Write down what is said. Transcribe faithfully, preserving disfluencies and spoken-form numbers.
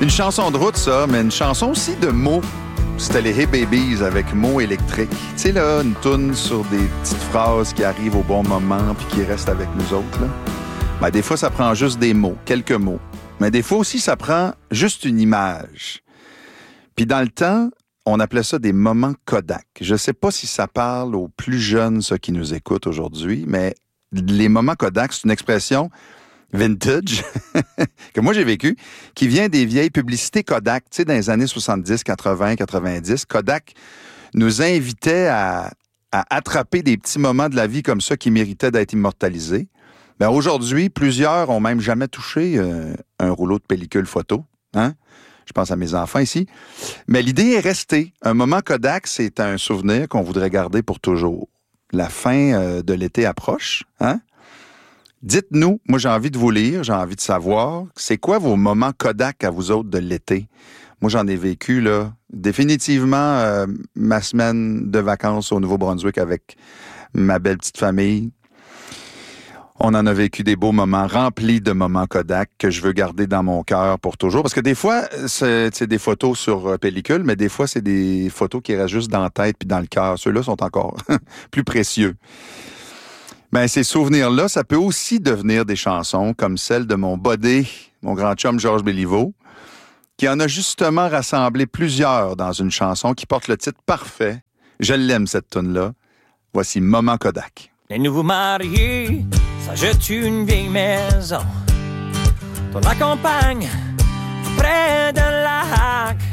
Une chanson de route, ça, mais une chanson aussi de mots. C'était les Hey Babies avec mots électriques. Tu sais, là, une toune sur des petites phrases qui arrivent au bon moment puis qui restent avec nous autres, là. Ben, des fois, ça prend juste des mots, quelques mots. Mais des fois aussi, ça prend juste une image. Puis dans le temps, on appelait ça des moments Kodak. Je sais pas si ça parle aux plus jeunes, ceux qui nous écoutent aujourd'hui, mais les moments Kodak, c'est une expression vintage que moi j'ai vécu, qui vient des vieilles publicités Kodak. Tu sais, dans les années soixante-dix, quatre-vingts, quatre-vingt-dix, Kodak nous invitait à, à attraper des petits moments de la vie comme ça qui méritaient d'être immortalisés. Ben aujourd'hui, plusieurs ont même jamais touché euh, un rouleau de pellicule photo. Hein? Je pense à mes enfants ici. Mais l'idée est restée. Un moment Kodak, c'est un souvenir qu'on voudrait garder pour toujours. La fin euh, de l'été approche. Hein? Dites-nous, moi j'ai envie de vous lire, j'ai envie de savoir, c'est quoi vos moments Kodak à vous autres de l'été? Moi j'en ai vécu, là, définitivement euh, ma semaine de vacances au Nouveau-Brunswick avec ma belle petite famille. On en a vécu des beaux moments, remplis de moments Kodak que je veux garder dans mon cœur pour toujours. Parce que des fois, c'est, c'est des photos sur pellicule, mais des fois, c'est des photos qui restent juste dans la tête puis dans le cœur. Ceux-là sont encore plus précieux. Ben, ces souvenirs-là, ça peut aussi devenir des chansons comme celle de mon bodé, mon grand chum Georges Béliveau, qui en a justement rassemblé plusieurs dans une chanson qui porte le titre parfait. Je l'aime, cette toune-là. Voici Moment Kodak. Les nouveaux mariés s'achètent une vieille maison. Ton la campagne, tout près de lac.